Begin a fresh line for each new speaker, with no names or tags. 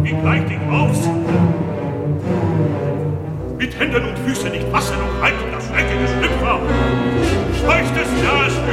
ich gleich dich aus. Mit Händen und Füßen nicht fassen und halten